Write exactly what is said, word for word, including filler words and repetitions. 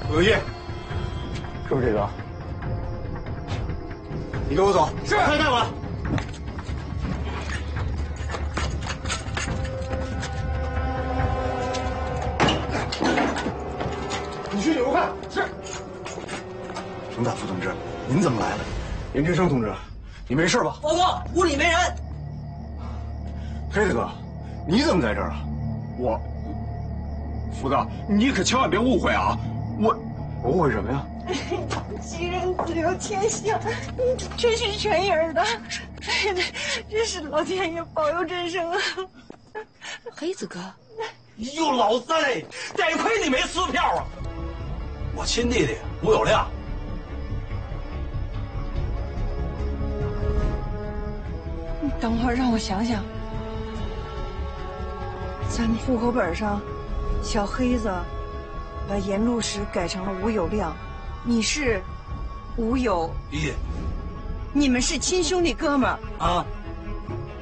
有义， 是不是这个？ 你跟我走。 是，快带我来。 你去扭看。是。熊大副同志，您怎么来了？严天生同志，你没事吧？ 报告，屋里没人。 黑子哥，你怎么在这儿啊？我，福哥，你可千万别误会啊！我，我误会什么呀？ 吉人自有天相，真是全人的。哎呀，真是老天爷保佑真生啊！ 黑子哥， 哟，老三，得亏你没撕票啊！我亲弟弟吴有亮。 你等会儿让我想想。咱们户口本上，小黑子把严路石改成了吴有亮，你是吴有义， 你们是亲兄弟哥们儿啊？